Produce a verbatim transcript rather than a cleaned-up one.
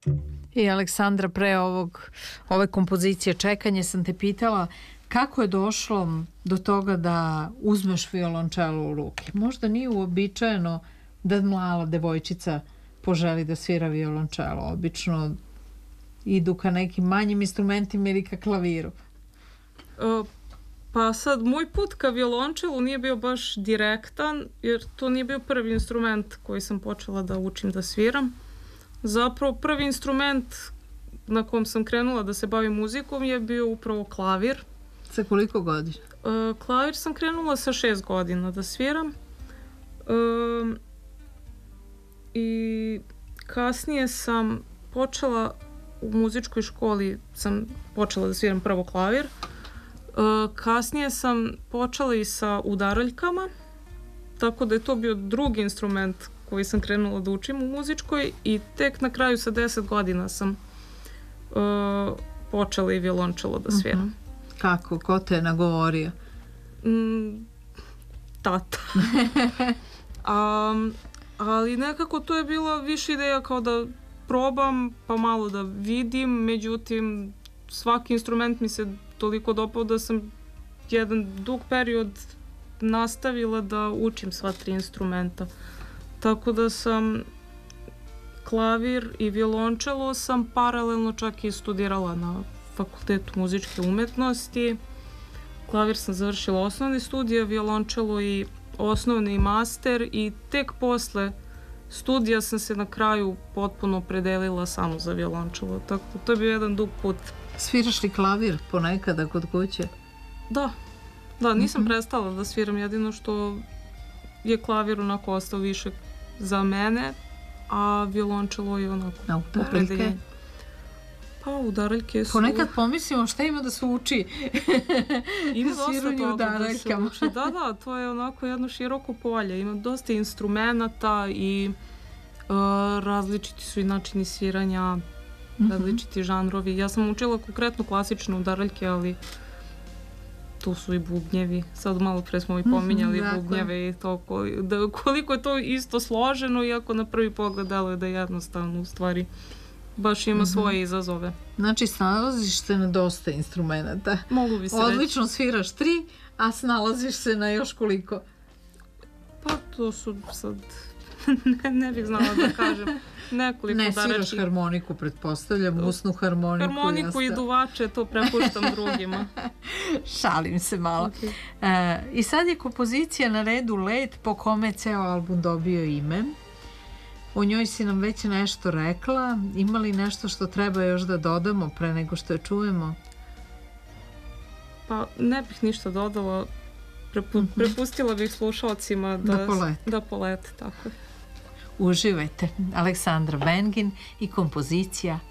I Aleksandra, pre ovog, ove kompozicije Čekanje sam te pitala kako je došlo do toga da uzmeš violončelo u ruke. Možda nije uobičajeno da mlada devojčica poželi da svira violončelo. Obično idu ka nekim manjim instrumentima ili ka klaviru. Uh, pa sad, moj put ka violončelu nije bio baš direktan, jer to nije bio prvi instrument koji sam počela da učim da sviram. Zapravo, prvi instrument na kom sam krenula da se bavim muzikom je bio upravo klavir. Sa koliko godina? Uh, klavir sam krenula sa šest godina da sviram. Uh, I kasnije sam počela u muzičkoj školi, sam počela da sviram prvo klavir. Uh, kasnije sam počela i sa udaraljkama, tako da je to bio drugi instrument koji sam krenula da učim u muzičkoj i tek na kraju sa deset godina sam uh, počela i violončelo da sviram. Uh-huh. Kako? Ko te je nagovorio? Mm, tata. um, ali nekako to je bila više ideja kao da probam pa malo da vidim, međutim svaki instrument mi se toliko dopao da sam jedan dug period nastavila da učim sva tri instrumenta. Tako da sam klavir i violončelo sam paralelno čak i studirala na Fakultetu muzičke umetnosti. Klavir sam završila osnovne studije, violončelo i osnovni i master i tek posle studija sam se na kraju potpuno opredelila samo za violončelo. Tako da to je bio jedan dug put. Sviraš li klavir ponekada kod kuće? Da, da, nisam uh-huh. prestala da sviram, jedino što je klavir onako ostao više za mene, a violončelo je onako opredeljenje. Pa udaraljke su... Ponekad pomislimo šta ima da se uči. Ima dosta toga da se uči. Da, da, to je onako jedno široko polje. Ima dosta instrumenata i uh, različiti su i načini sviranja, različiti mm-hmm. žanrovi. Ja sam učila konkretno klasične udaraljke, ali tu su i bubnjevi. Sad malo pre smo i pominjali mm-hmm, bubnjeve i to koliko, da, koliko je to isto složeno, iako na prvi pogled deluje da je jednostavno u stvari. Baš ima mm-hmm. svoje izazove. Znači, snalaziš se na dosta instrumenta. Mogu bi se Odlično reći. Sviraš tri, a snalaziš se na još koliko? Pa to su sad... ne, ne bih znala da kažem. Nekoliko ne darači. sviraš harmoniku, pretpostavljam, usnu harmoniku. Harmoniku i duvače, to prepuštam drugima. Šalim se malo. Okay. E, I sad je kompozicija na redu Let, po kome je ceo album dobio ime. O njoj si nam već nešto rekla. Ima li nešto što treba još da dodamo pre nego što je čujemo? Pa ne bih ništa dodala. Prepu, prepustila bih slušalcima da, da polete. Da polete, tako je. Uživajte. Aleksandra Bengin i kompozicija